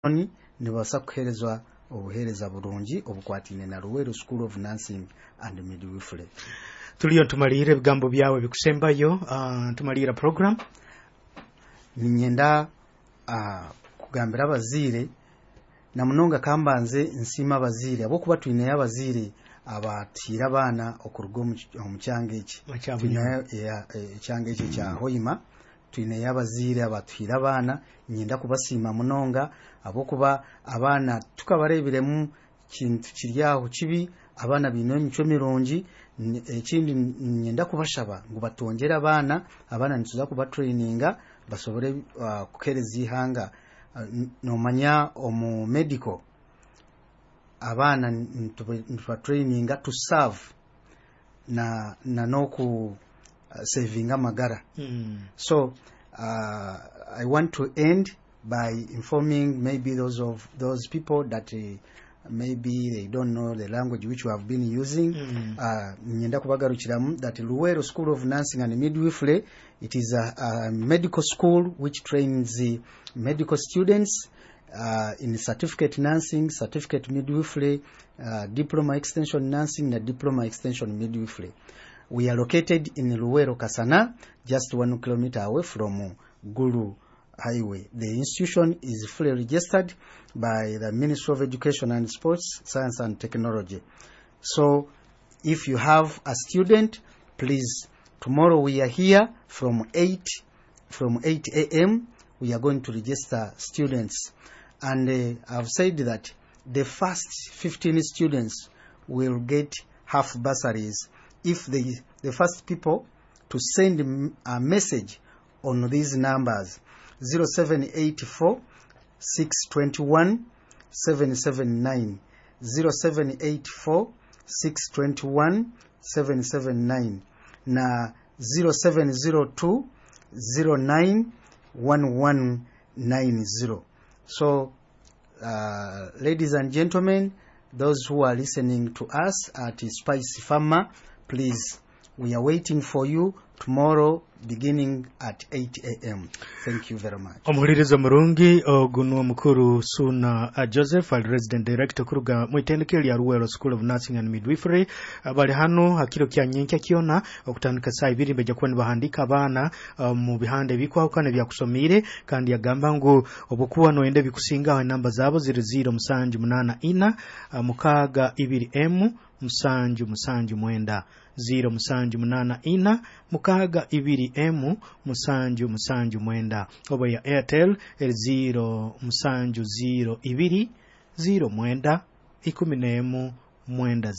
nibasa kuherezwa obuhereza bulungi obukwatine na Luweero School of Nursing and Midwifery. Tuliyo tumalire ebigambo byawe bikusembayo tumalira program ninyenda kugambira abaziire na munonga kambanze nsima abaziire abokuba twine abaziire abatira abaana okuruga mu kyanga eki ekyanga eki kya Hoima twine abaziire abatira abaana nyenda kubasiima munonga abokuba abaana tukabarebiremu kintu kiryaho kibi abaana bino emico mirungi ekindi nyenda kubashaba ngo batongera abaana nituza kuba traininga basobore kukereza ihanga nomanya omu medical abaana nituba traininga to serve na noku saving amagara. So I want to end by informing maybe those people that maybe they don't know the language which we have been using. Nyenda kubagarukiramu that Luweero School of Nursing and Midwifery, it is a medical school which trains medical students in certificate nursing, certificate midwifery, diploma extension nursing and diploma extension midwifery. We are located in Luweero Kasana, just 1 kilometer away from Gulu Highway. The institution is fully registered by the Ministry of Education and Sports, Science and Technology. So if you have a student, please, tomorrow we are here from 8 a.m. We are going to register students. And I've said that the first 15 students will get half bursaries if the first people to send a message on these numbers 0784 621 779 0784 621 779 na 0702 09 1190. So ladies and gentlemen, those who are listening to us at Spice Farmer, please, we are waiting for you tomorrow beginning at 8 a.m. Thank you very much. Omuhuliriza murungi oguno mukuru Suna Joseph, resident director kuruga mwitendekero lya Luweero School of Nursing and Midwifery. Bali hano hakiro kya nyenka kiona okutandika saa 2 beja kuba bahandika abana mu bihande bikwahukane bya kusomire kandi yagamba ngo obukuwa no ende bikusinga namba zabo 0074 mukaga 2M musanju mwenda 0784 mukaga 2M musanju mwenda oba ya Airtel 0702 mwenda 11 mwenda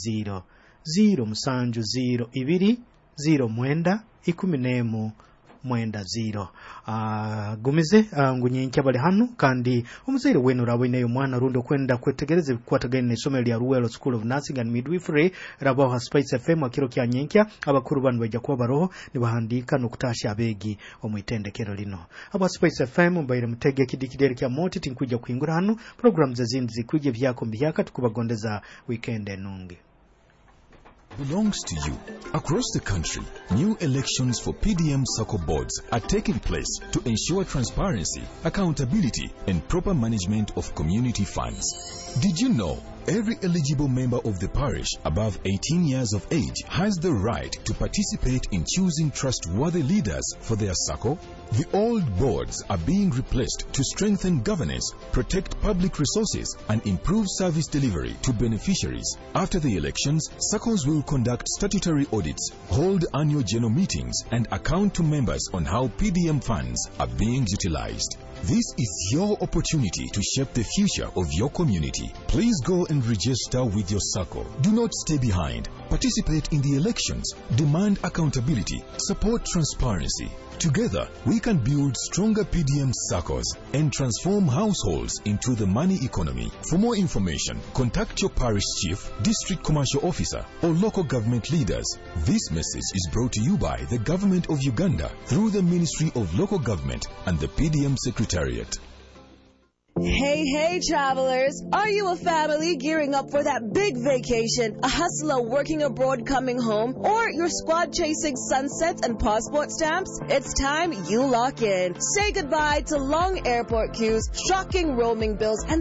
0702 mwenda 11 mwenda 0. Gumize ngunyinki bali hano kandi omuzaire wenu raboineyo mwana rundo kwenda kwetegereze kwatagane n'isomero lya Luweero School of Nursing and Midwifery rabaho Spice FM akiro kya nyenkya abakuru banu bajja kuba baroho nibahandika no kutasha abegi omwitendekero lino aba Spice FM mbaire mutege kidikidere kya moti tinkujja kuingura hano programs zindi zikuje byako mbiyaka tukubagondeza weekend enungi belongs to you. Across the country, new elections for PDM SACCO boards are taking place to ensure transparency, accountability, and proper management of community funds. Did you know every eligible member of the parish above 18 years of age has the right to participate in choosing trustworthy leaders for their SACCO? The old boards are being replaced to strengthen governance, protect public resources, and improve service delivery to beneficiaries. After the elections, SACCOs will conduct statutory audits, hold annual general meetings, and account to members on how PDM funds are being utilized. This is your opportunity to shape the future of your community. Please go and register with your SACCO. Do not stay behind. Participate in the elections. Demand accountability. Support transparency. Together, we can build stronger PDM SACCOs and transform households into the money economy. For more information, contact your parish chief, district commercial officer, or local government leaders. This message is brought to you by the Government of Uganda through the Ministry of Local Government and the PDM Secretariat. Hey, travelers! Are you a family gearing up for that big vacation, a hustler working abroad coming home, or your squad chasing sunsets and passport stamps? It's time you lock in. Say goodbye to long airport queues, shocking roaming bills, and